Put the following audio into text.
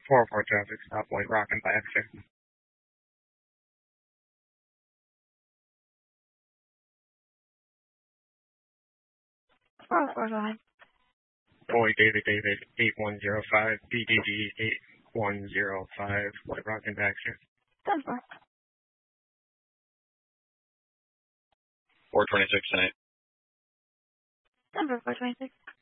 404 traffic stop, White Rock and Baxter. 445. Boy David David 8105, BDD 8105, White Rock and Baxter. 10-4. 426 tonight. 10-4, 426.